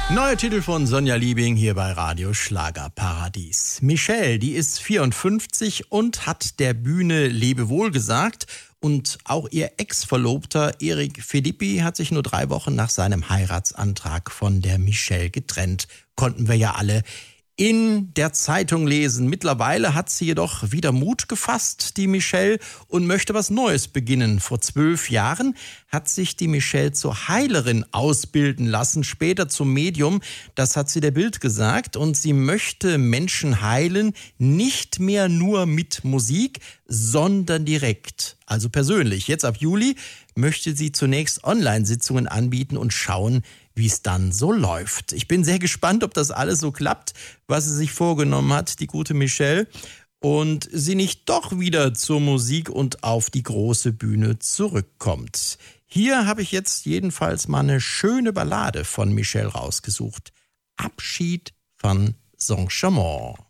Neuer Titel von Sonja Liebing hier bei Radio Schlagerparadies. Michelle, die ist 54 und hat der Bühne Lebewohl gesagt. Und auch ihr Ex-Verlobter Erik Philippi hat sich nur 3 Wochen nach seinem Heiratsantrag von der Michelle getrennt. Konnten wir ja alle in der Zeitung lesen. Mittlerweile hat sie jedoch wieder Mut gefasst, die Michelle, und möchte was Neues beginnen. Vor 12 Jahren hat sich die Michelle zur Heilerin ausbilden lassen, später zum Medium. Das hat sie der Bild gesagt. Und sie möchte Menschen heilen, nicht mehr nur mit Musik, sondern direkt, also persönlich. Jetzt ab Juli möchte sie zunächst Online-Sitzungen anbieten und schauen, wie es dann so läuft. Ich bin sehr gespannt, ob das alles so klappt, was sie sich vorgenommen hat, die gute Michelle, und sie nicht doch wieder zur Musik und auf die große Bühne zurückkommt. Hier habe ich jetzt jedenfalls mal eine schöne Ballade von Michelle rausgesucht. Abschied von Saint-Chamond.